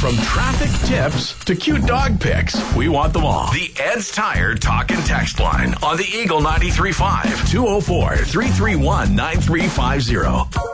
From traffic tips to cute dog pics, we want them all. The Ed's Tire Talk and Text line on the Eagle 93.5 204-331-9350.